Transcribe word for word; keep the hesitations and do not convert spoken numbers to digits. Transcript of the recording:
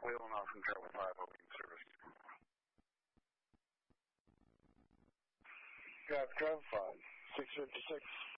Wheeling off from Travel five, opening service. Got Travel five, six fifty-six.